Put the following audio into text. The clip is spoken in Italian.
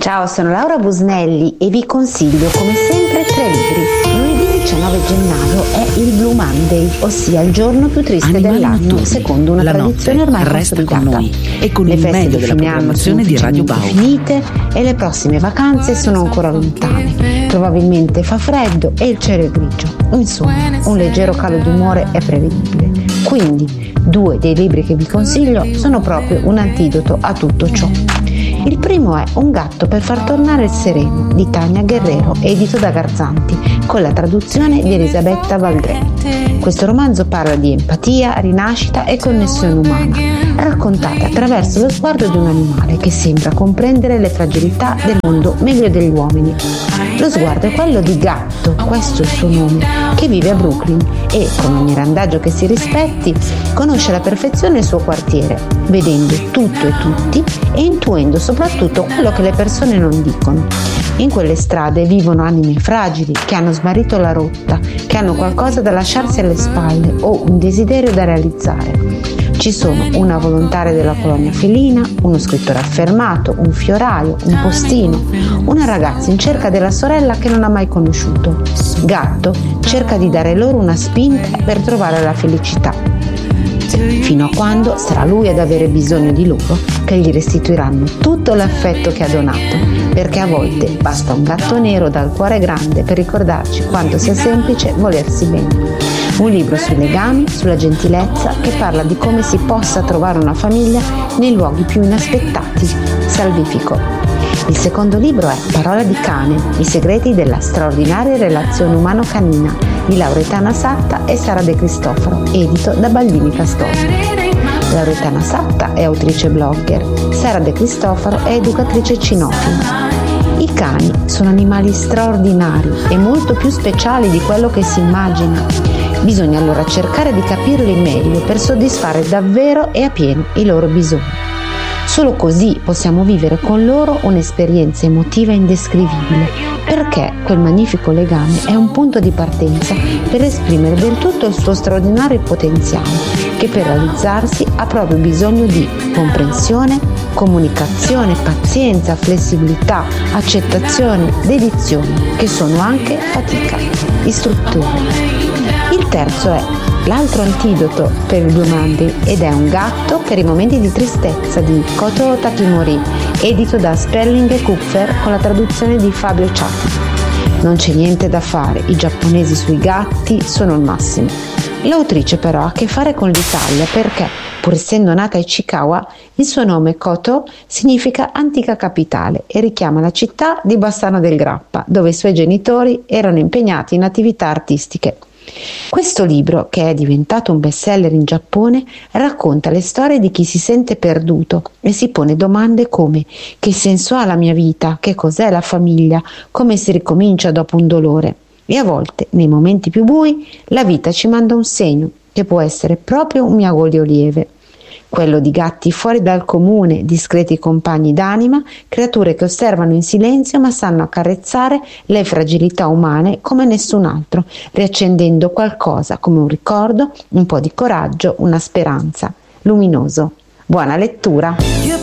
Ciao, sono Laura Busnelli e vi consiglio come sempre 3 libri. Lunedì 19 gennaio è il Blue Monday, ossia il giorno più triste dell'anno, notturni. secondo una La tradizione notte ormai resta con consolidata. noi e con Le il feste meglio di della fine anno sono programmazione di Radio ufficialmente Bau. finite e le prossime vacanze sono ancora lontane. Probabilmente fa freddo e il cielo è grigio. Insomma, un leggero calo di umore è prevedibile. Quindi, 2 dei libri che vi consiglio sono proprio un antidoto a tutto ciò. Il primo è Un gatto per far tornare il sereno di Tania Guerrero, edito da Garzanti, con la traduzione di Elisabetta Valdré. Questo romanzo parla di empatia, rinascita e connessione umana, raccontata attraverso lo sguardo di un animale che sembra comprendere le fragilità del mondo meglio degli uomini. Lo sguardo è quello di Gatto, questo è il suo nome, che vive a Brooklyn e, con ogni randagio che si rispetti, conosce alla perfezione il suo quartiere, vedendo tutto e tutti e intuendo soprattutto quello che le persone non dicono. In quelle strade vivono anime fragili che hanno smarrito la rotta, che hanno qualcosa da lasciarsi alle spalle o un desiderio da realizzare. Ci sono una volontaria della colonia felina, uno scrittore affermato, un fioraio, un postino, una ragazza in cerca della sorella che non ha mai conosciuto. Gatto cerca di dare loro una spinta per trovare la felicità, fino a quando sarà lui ad avere bisogno di loro che gli restituiranno tutto l'affetto che ha donato, perché a volte basta un gatto nero dal cuore grande per ricordarci quanto sia semplice volersi bene. Un libro sui legami, sulla gentilezza, che parla di come si possa trovare una famiglia nei luoghi più inaspettati. Salvifico. Il secondo libro è Parola di cane, i segreti della straordinaria relazione umano-canina di Lauretana Satta e Sara De Cristofaro, edito da Baldini Castori. Lauretana Satta è autrice blogger, Sara De Cristofaro è educatrice cinofila. I cani sono animali straordinari e molto più speciali di quello che si immagina. Bisogna allora cercare di capirli meglio per soddisfare davvero e a pieno i loro bisogni. Solo così possiamo vivere con loro un'esperienza emotiva indescrivibile, perché quel magnifico legame è un punto di partenza per esprimere del tutto il suo straordinario potenziale, che per realizzarsi ha proprio bisogno di comprensione, comunicazione, pazienza, flessibilità, accettazione, dedizione, che sono anche fatica, istruttore. Il terzo è L'altro antidoto per il Blue Monday ed è Un gatto per i momenti di tristezza di Koto Takimori, edito da Sperling e Kupfer con la traduzione di Fabio Ciatti. Non c'è niente da fare, i giapponesi sui gatti sono il massimo. L'autrice però ha a che fare con l'Italia perché, pur essendo nata a Ichikawa, il suo nome Koto significa antica capitale e richiama la città di Bassano del Grappa, dove i suoi genitori erano impegnati in attività artistiche. Questo libro, che è diventato un bestseller in Giappone, racconta le storie di chi si sente perduto e si pone domande come: che senso ha la mia vita? Che cos'è la famiglia? Come si ricomincia dopo un dolore? E a volte, nei momenti più bui, la vita ci manda un segno, che può essere proprio un miagolio lieve. Quello di gatti fuori dal comune, discreti compagni d'anima, creature che osservano in silenzio ma sanno accarezzare le fragilità umane come nessun altro, riaccendendo qualcosa come un ricordo, un po' di coraggio, una speranza. Luminoso. Buona lettura!